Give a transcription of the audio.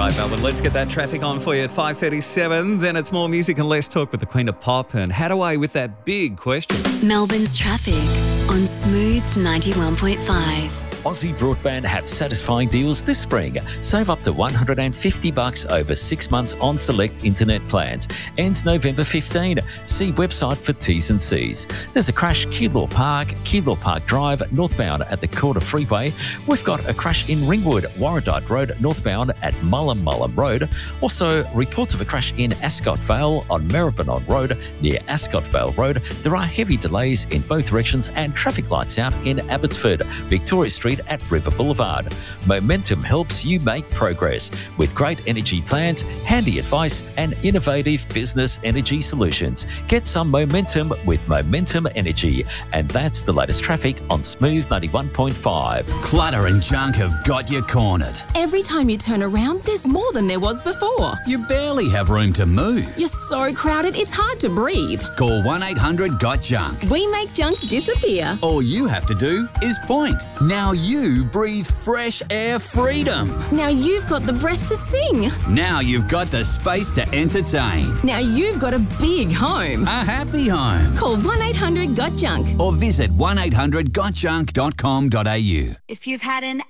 right, Melbourne, let's get that traffic on for you at 5:37. Then it's more music and less talk with the Queen of Pop and head away with that big question. Melbourne's traffic on Smooth 91.5. Aussie Broadband have satisfying deals this spring. Save up to $150 over 6 months on select internet plans. Ends November 15. See website for T's and C's. There's a crash Keilor Park Drive, northbound at the Corner Freeway. We've got a crash in Ringwood, Warrandyte Road, northbound at Mullum Road. Also, reports of a crash in Ascot Vale on Maribyrnong Road near Ascot Vale Road. There are heavy delays in both directions and traffic lights out in Abbotsford, Victoria Street at River Boulevard. Momentum helps you make progress with great energy plans, handy advice and innovative business energy solutions. Get some momentum with Momentum Energy. And that's the latest traffic on Smooth 91.5. Clutter and junk have got you cornered. Every time you turn around, there's more than there was before. You barely have room to move. You're so crowded, it's hard to breathe. Call 1-800-GOT-JUNK. We make junk disappear. All you have to do is point. Now you breathe fresh air freedom. Now you've got the breath to sing. Now you've got the space to entertain. Now you've got a big home. A happy home. Call 1-800-GOT-JUNK. Or visit 1-800-GOTJUNK.com.au. If you've had an